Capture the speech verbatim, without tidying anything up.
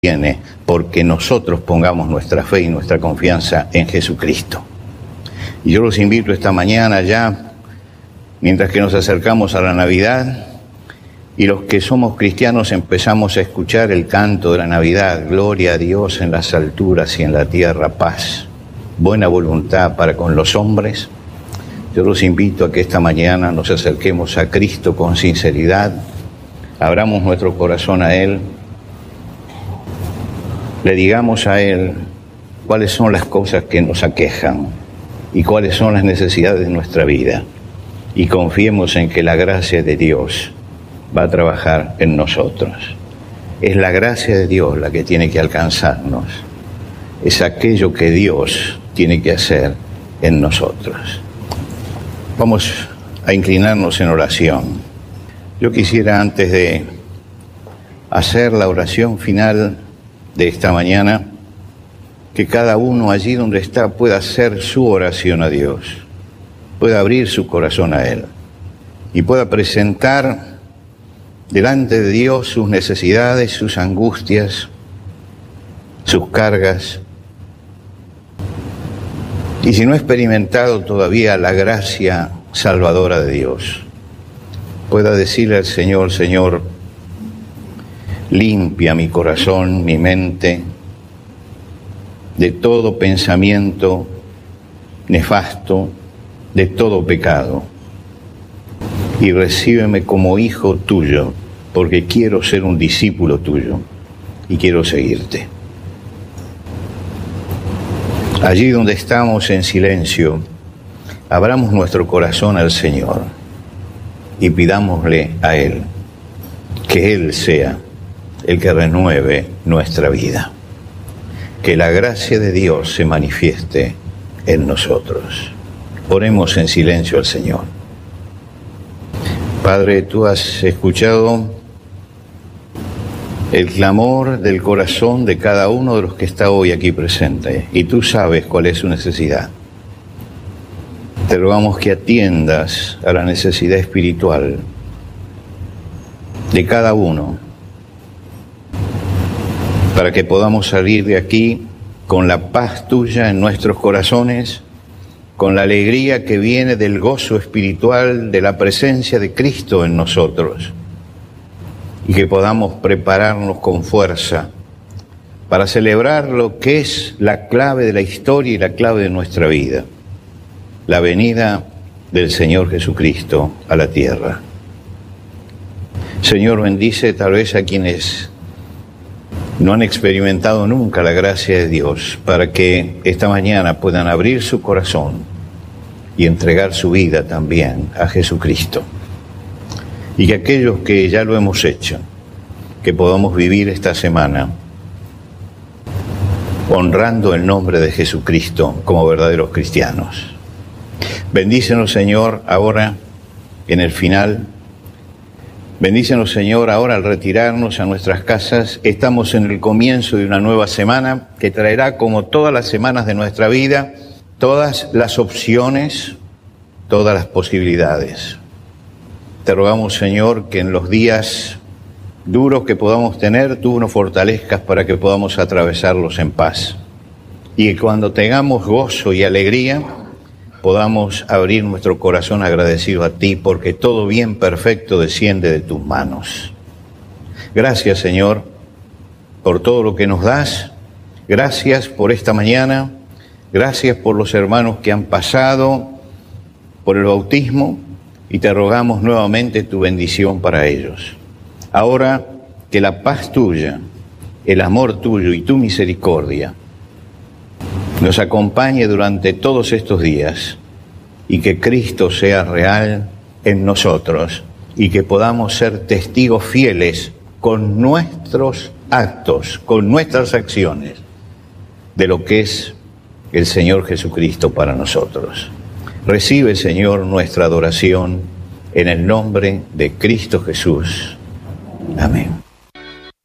viene porque nosotros pongamos nuestra fe y nuestra confianza en Jesucristo. Y yo los invito esta mañana ya, mientras que nos acercamos a la Navidad, y los que somos cristianos empezamos a escuchar el canto de la Navidad: gloria a Dios en las alturas y en la tierra paz, buena voluntad para con los hombres. Yo los invito a que esta mañana nos acerquemos a Cristo con sinceridad, abramos nuestro corazón a Él, le digamos a Él cuáles son las cosas que nos aquejan y cuáles son las necesidades de nuestra vida, y confiemos en que la gracia de Dios va a trabajar en nosotros. Es la gracia de Dios la que tiene que alcanzarnos, es aquello que Dios tiene que hacer en nosotros. Vamos a inclinarnos en oración. Yo quisiera, antes de hacer la oración final de esta mañana, que cada uno allí donde está pueda hacer su oración a Dios, pueda abrir su corazón a Él y pueda presentar delante de Dios sus necesidades, sus angustias, sus cargas. Y si no ha experimentado todavía la gracia salvadora de Dios, pueda decirle al Señor: Señor, limpia mi corazón, mi mente, de todo pensamiento nefasto, de todo pecado, y recíbeme como hijo tuyo, porque quiero ser un discípulo tuyo y quiero seguirte. Allí donde estamos en silencio, abramos nuestro corazón al Señor y pidámosle a Él que Él sea el que renueve nuestra vida, que la gracia de Dios se manifieste en nosotros. Oremos en silencio al Señor. Padre, tú has escuchado el clamor del corazón de cada uno de los que está hoy aquí presente, y tú sabes cuál es su necesidad. Te rogamos que atiendas a la necesidad espiritual de cada uno, para que podamos salir de aquí con la paz tuya en nuestros corazones, con la alegría que viene del gozo espiritual de la presencia de Cristo en nosotros, y que podamos prepararnos con fuerza para celebrar lo que es la clave de la historia y la clave de nuestra vida: la venida del Señor Jesucristo a la tierra. Señor, bendice tal vez a quienes no han experimentado nunca la gracia de Dios, para que esta mañana puedan abrir su corazón y entregar su vida también a Jesucristo. Y que aquellos que ya lo hemos hecho, que podamos vivir esta semana honrando el nombre de Jesucristo como verdaderos cristianos. Bendícenos, Señor, ahora en el final. Bendícenos, Señor, ahora al retirarnos a nuestras casas. Estamos en el comienzo de una nueva semana que traerá, como todas las semanas de nuestra vida, todas las opciones, todas las posibilidades. Te rogamos, Señor, que en los días duros que podamos tener, tú nos fortalezcas para que podamos atravesarlos en paz. Y que cuando tengamos gozo y alegría, podamos abrir nuestro corazón agradecido a ti, porque todo bien perfecto desciende de tus manos. Gracias, Señor, por todo lo que nos das. Gracias por esta mañana. Gracias por los hermanos que han pasado por el bautismo, y te rogamos nuevamente tu bendición para ellos. Ahora, que la paz tuya, el amor tuyo y tu misericordia nos acompañe durante todos estos días, y que Cristo sea real en nosotros, y que podamos ser testigos fieles con nuestros actos, con nuestras acciones, de lo que es el Señor Jesucristo para nosotros. Recibe, Señor, nuestra adoración en el nombre de Cristo Jesús. Amén.